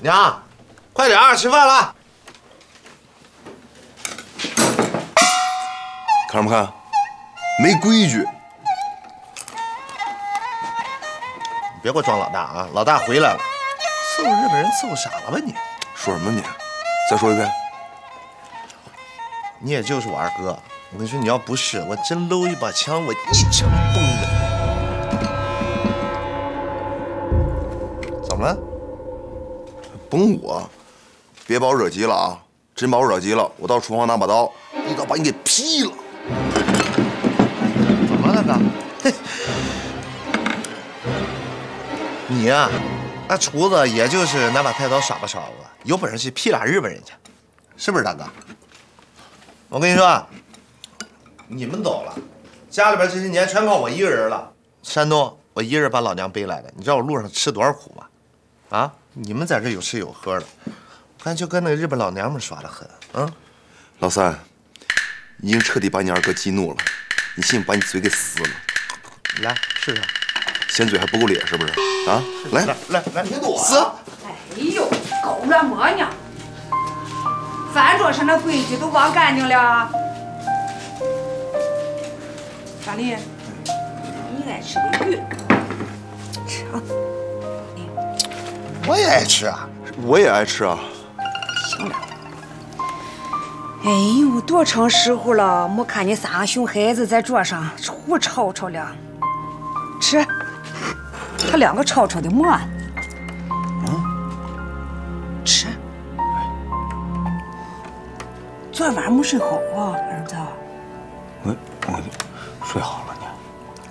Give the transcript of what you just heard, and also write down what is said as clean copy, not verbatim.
娘，快点儿吃饭了。 看什么看？没规矩！ 你别给我装老大啊！老大回来了，伺候日本人伺候傻了吧你？ 说什么你？再说一遍。 你也就是我二哥，我跟你说，你要不是我真搂一把枪，我一枪崩了。怎么了？ 崩我！别把我惹急了啊！真把我惹急了，我到厨房拿把刀，一刀把你给劈了。 怎么了，哥？嘿，你呀、那厨子也就是拿把菜刀耍吧耍吧，有本事去劈俩日本人去，是不是大哥？我跟你说，你们走了，家里边这些年全靠我一个人了。山东，我一个人把老娘背来的，你知道我路上吃多少苦吗？啊，你们在这有吃有喝的，我看就跟那个日本老娘们耍得很。啊， 老三，已经彻底把你二哥激怒了，你信不把你嘴给撕了？ 来试试， 嫌嘴还不够咧是不是？啊，来来， 别躲撕！ 哎呦，狗了么呢？饭桌上的规矩都忘干净了。张林，你爱吃的鱼，吃啊！ 我也爱吃啊。 我也爱吃啊。 行了。哎呦，多长时候了，没看你三个熊孩子在桌上胡吵吵了。吃，他两个吵吵的么？吃。昨晚没睡好啊，儿子。 我睡好了。